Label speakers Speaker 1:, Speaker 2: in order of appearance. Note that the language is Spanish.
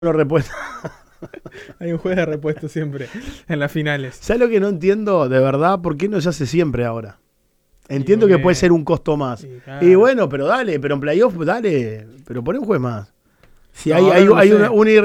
Speaker 1: repuesto.
Speaker 2: Hay un juez de repuesto siempre en las finales.
Speaker 1: ¿Sabes lo que no entiendo de verdad? ¿Por qué no se hace siempre ahora? Entiendo que puede ser un costo más.
Speaker 2: Claro.
Speaker 1: Y bueno, pero dale, pero en playoff, dale, pero poné un juez más. Si
Speaker 2: No,
Speaker 1: hay
Speaker 2: ahora no lo sé.
Speaker 1: una